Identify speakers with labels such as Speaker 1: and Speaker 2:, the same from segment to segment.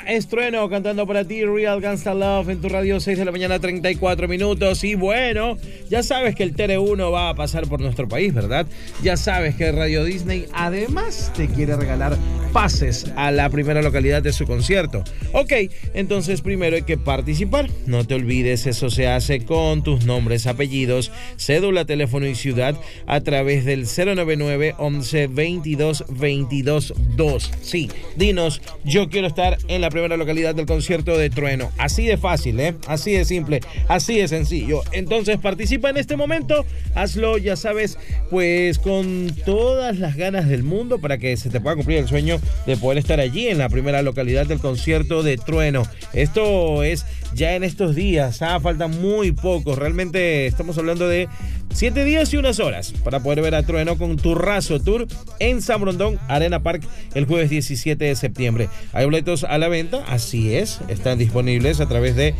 Speaker 1: es Trueno cantando para ti Real Gangsta Love en tu radio, 6 de la mañana, 34 minutos. Y bueno, ya sabes que el TR1 va a pasar por nuestro país, ¿verdad? Ya sabes que Radio Disney además te quiere regalar pases a la primera localidad de su concierto. Ok, entonces primero hay que participar. No te olvides, eso se hace con tus nombres, apellidos, cédula, teléfono y ciudad a través del 099 11 22 22 2. Sí, dinos, yo quiero estar en la primera localidad del concierto de Trueno. Así de fácil, así de simple, así de sencillo. Entonces participa en este momento, hazlo, ya sabes, pues con todas las ganas del mundo para que se te pueda cumplir el sueño de poder estar allí en la primera localidad del concierto de Trueno. Esto es ya en estos días, faltan muy pocos, realmente estamos hablando de 7 días y unas horas para poder ver a Trueno con Turrazo Tour en San Borondón Arena Park el jueves 17 de septiembre. Hay boletos a la venta, así es, están disponibles a través de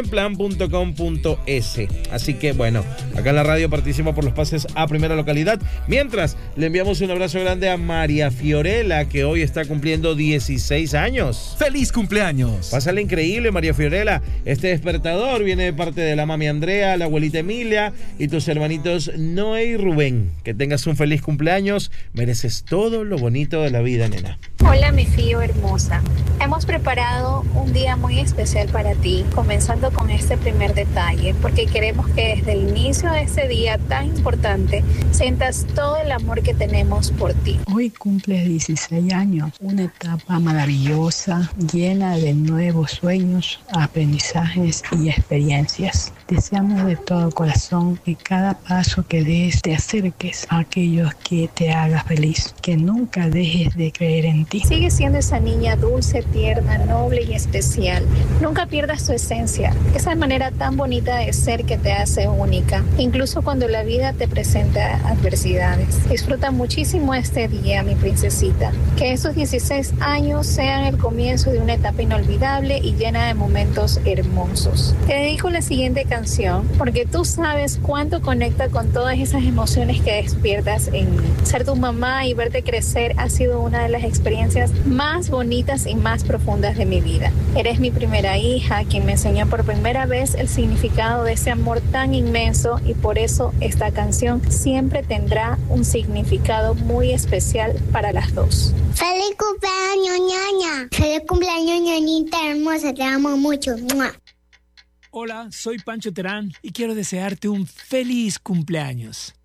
Speaker 1: buenplan.com.es. Así que bueno, acá en la radio participa por los pases a primera localidad. Mientras, le enviamos un abrazo grande a María Fiorella, que hoy está cumpliendo 16 años.
Speaker 2: ¡Feliz cumpleaños!
Speaker 1: Pásale increíble, María Fiorella. Este despertador viene de parte de la mami Andrea, la abuelita Emilia y tus hermanitos Noé y Rubén. Que tengas un feliz cumpleaños. Mereces todo lo bonito de la vida, nena.
Speaker 3: Hola, mi Fío hermosa. Hemos preparado un día muy especial para ti, comenzando con este primer detalle, porque queremos que desde el inicio de este día tan importante sientas todo el amor que tenemos por ti.
Speaker 4: Hoy cumples 16 años, una etapa maravillosa, llena de nuevos sueños, aprendizajes y experiencias. Deseamos de todo corazón que cada paso que des te acerques a aquellos que te haga feliz, que nunca dejes de creer en ti.
Speaker 3: Sigue siendo esa niña dulce, tierna, noble y especial. Nunca pierdas tu esencia, esa manera tan bonita de ser que te hace única, incluso cuando la vida te presenta adversidades. Disfruta muchísimo este día, mi princesita. Que esos 16 años sean el comienzo de una etapa inolvidable y llena de momentos hermosos. Te dedico la siguiente canción porque tú sabes cuánto conecta con todas esas emociones que despiertas en mí. Ser tu mamá y verte crecer ha sido una de las experiencias más bonitas y más profundas de mi vida. Eres mi primera hija, quien me enseñó por primera vez el significado de ese amor tan inmenso, y por eso esta canción siempre tendrá un significado muy especial para las dos.
Speaker 5: ¡Feliz cumpleaños, ñaña! ¡Feliz cumpleaños, ñañita hermosa! Te amo mucho. ¡Mua!
Speaker 6: Hola, soy Pancho Terán y quiero desearte un feliz cumpleaños.